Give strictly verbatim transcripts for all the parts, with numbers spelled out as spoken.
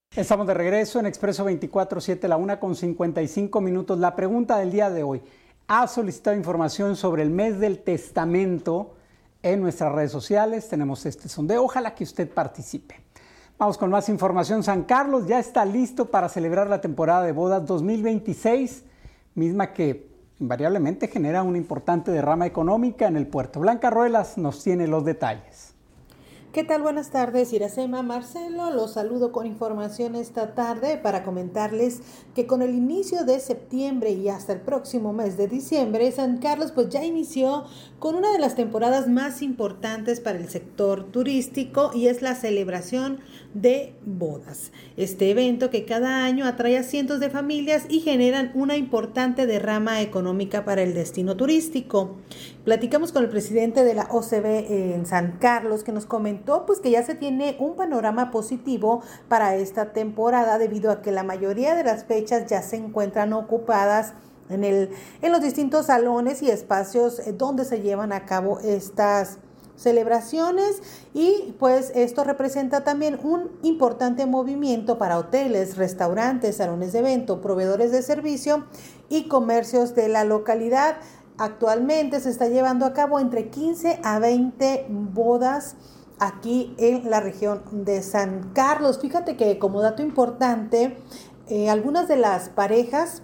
Estamos de regreso en Expreso veinticuatro siete, la una con cincuenta y cinco minutos. La pregunta del día de hoy: ¿ha solicitado información sobre el mes del testamento? En nuestras redes sociales tenemos este sondeo. Ojalá que usted participe. Vamos con más información. San Carlos ya está listo para celebrar la temporada de bodas dos mil veintiséis, misma que invariablemente genera una importante derrama económica en el puerto. Blanca Ruelas nos tiene los detalles. ¿Qué tal? Buenas tardes, Iracema, Marcelo. Los saludo con información esta tarde para comentarles que con el inicio de septiembre y hasta el próximo mes de diciembre, San Carlos pues ya inició con una de las temporadas más importantes para el sector turístico, y es la celebración de bodas. Este evento que cada año atrae a cientos de familias y generan una importante derrama económica para el destino turístico. Platicamos con el presidente de la O C B en San Carlos, que nos comentó pues que ya se tiene un panorama positivo para esta temporada, debido a que la mayoría de las fechas ya se encuentran ocupadas en, el, en los distintos salones y espacios donde se llevan a cabo estas celebraciones, y pues esto representa también un importante movimiento para hoteles, restaurantes, salones de evento, proveedores de servicio y comercios de la localidad. Actualmente se está llevando a cabo entre quince a veinte bodas aquí en la región de San Carlos. Fíjate que, como dato importante, eh, algunas de las parejas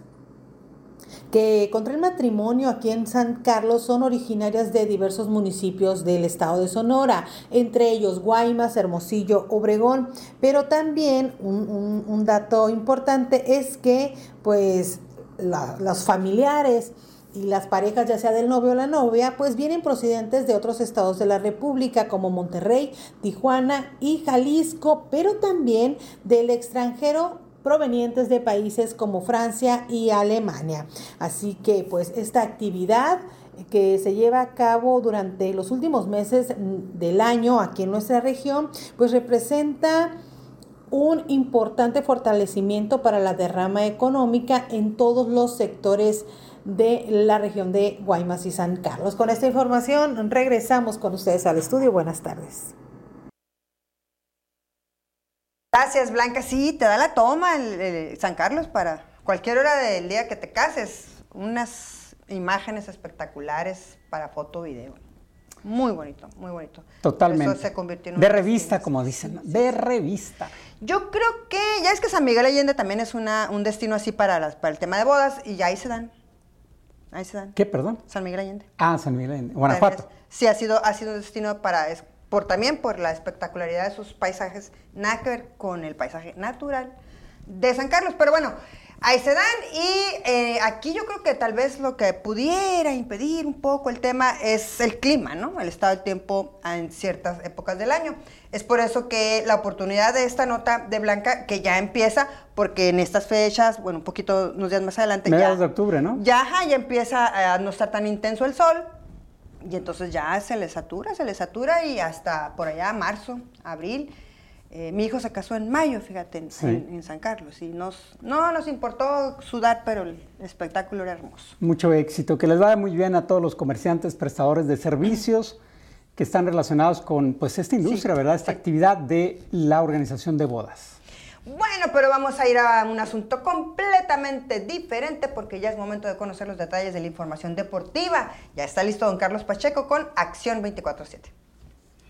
que contraen matrimonio aquí en San Carlos son originarias de diversos municipios del estado de Sonora, entre ellos Guaymas, Hermosillo, Obregón. Pero también un, un, un dato importante es que pues la, los familiares y las parejas, ya sea del novio o la novia, pues vienen procedentes de otros estados de la República, como Monterrey, Tijuana y Jalisco, pero también del extranjero, provenientes de países como Francia y Alemania. Así que pues esta actividad que se lleva a cabo durante los últimos meses del año aquí en nuestra región, pues representa un importante fortalecimiento para la derrama económica en todos los sectores de la región de Guaymas y San Carlos. Con esta información regresamos con ustedes al estudio. Buenas tardes. Gracias, Blanca. Sí, te da la toma el, el San Carlos para cualquier hora del día que te cases. Unas imágenes espectaculares para foto, video. Muy bonito, muy bonito. Totalmente. Eso se convirtió en de revista, como dicen. Sí, de sí. revista. Yo creo que, ya es que San Miguel Allende también es una, un destino así para, las, para el tema de bodas, y ya ahí se dan. Ahí se dan. ¿Qué, perdón? San Miguel Allende. Ah, San Miguel Allende. Guanajuato. Sí, ha sido, ha sido un destino para, es, por también por la espectacularidad de sus paisajes, nada que ver con el paisaje natural de San Carlos. Pero bueno, ahí se dan, y eh, aquí yo creo que tal vez lo que pudiera impedir un poco el tema es el clima, ¿no? El estado del tiempo en ciertas épocas del año. Es por eso que la oportunidad de esta nota de Blanca, que ya empieza, porque en estas fechas, bueno, un poquito, unos días más adelante, mediados ya, de octubre, ¿no? Ya, ya empieza a no estar tan intenso el sol, y entonces ya se le satura, se le satura, y hasta por allá marzo, abril. Eh, mi hijo se casó en mayo, fíjate, en, sí. en, en San Carlos, y nos, no nos importó sudar, pero el espectáculo era hermoso. Mucho éxito, que les vaya muy bien a todos los comerciantes, prestadores de servicios que están relacionados con pues esta industria, sí, ¿verdad? Esta sí. actividad de la organización de bodas. Bueno, pero vamos a ir a un asunto completamente diferente, porque ya es momento de conocer los detalles de la información deportiva. Ya está listo don Carlos Pacheco con Acción veinticuatro siete.